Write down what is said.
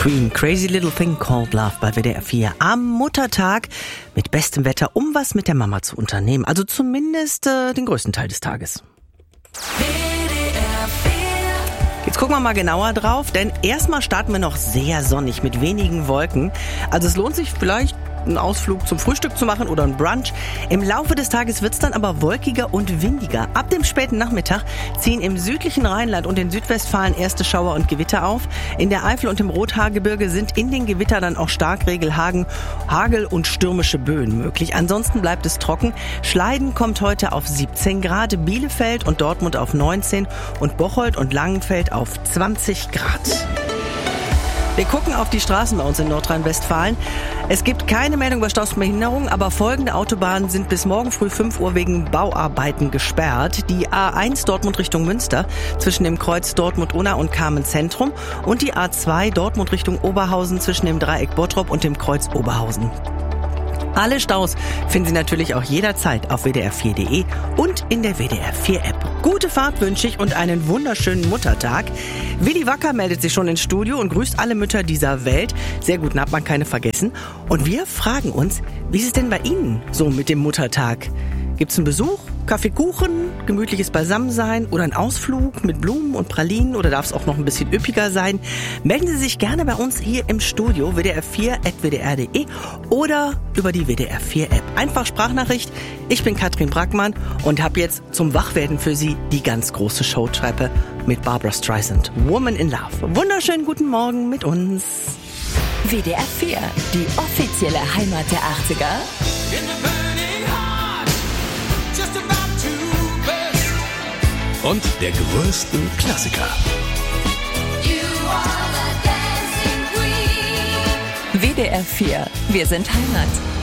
Queen, Crazy Little Thing Called Love bei WDR 4 am Muttertag mit bestem Wetter, um was mit der Mama zu unternehmen. Also zumindest den größten Teil des Tages. Jetzt gucken wir mal genauer drauf, denn erstmal starten wir noch sehr sonnig mit wenigen Wolken. Also es lohnt sich vielleicht, einen Ausflug zum Frühstück zu machen oder einen Brunch. Im Laufe des Tages wird es dann aber wolkiger und windiger. Ab dem späten Nachmittag ziehen im südlichen Rheinland und in Südwestfalen erste Schauer und Gewitter auf. In der Eifel und im Rothaargebirge sind in den Gewittern dann auch Starkregen, Hagel und stürmische Böen möglich. Ansonsten bleibt es trocken. Schleiden kommt heute auf 17 Grad, Bielefeld und Dortmund auf 19 und Bocholt und Langenfeld auf 20 Grad. Wir gucken auf die Straßen bei uns in Nordrhein-Westfalen. Es gibt keine Meldung über Stausbehinderung, aber folgende Autobahnen sind bis morgen früh 5 Uhr wegen Bauarbeiten gesperrt. Die A1 Dortmund Richtung Münster zwischen dem Kreuz Dortmund-Unna und Kamen-Zentrum und die A2 Dortmund Richtung Oberhausen zwischen dem Dreieck Bottrop und dem Kreuz Oberhausen. Alle Staus finden Sie natürlich auch jederzeit auf wdr4.de und in der WDR 4 App. Gute Fahrt wünsche ich und einen wunderschönen Muttertag. Willi Wacker meldet sich schon ins Studio und grüßt alle Mütter dieser Welt. Sehr gut, hat man keine vergessen. Und wir fragen uns, wie ist es denn bei Ihnen so mit dem Muttertag? Gibt's einen Besuch, Kaffee, Kuchen, gemütliches Beisammensein oder einen Ausflug mit Blumen und Pralinen oder darf es auch noch ein bisschen üppiger sein? Melden Sie sich gerne bei uns hier im Studio wdr4@wdr.de oder über die WDR 4 App. Einfach Sprachnachricht. Ich bin Katrin Brackmann und habe jetzt zum Wachwerden für Sie die ganz große Showtreppe mit Barbra Streisand. Woman in Love. Wunderschönen guten Morgen mit uns. WDR 4, die offizielle Heimat der 80er. Und der größten Klassiker. WDR 4, wir sind Heimat.